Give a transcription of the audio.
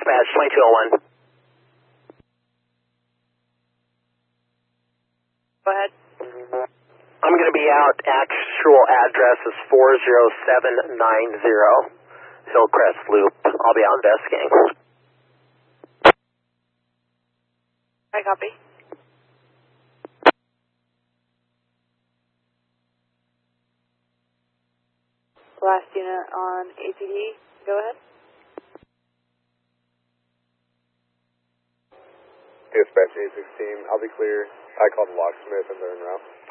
dispatch 2201. Go ahead. I'm going to be out. Actual address is 40790 Hillcrest Loop. I'll be out investigating. I copy. Last unit on APD, go ahead. Dispatch 816, I'll be clear. I called the locksmith and they're en route.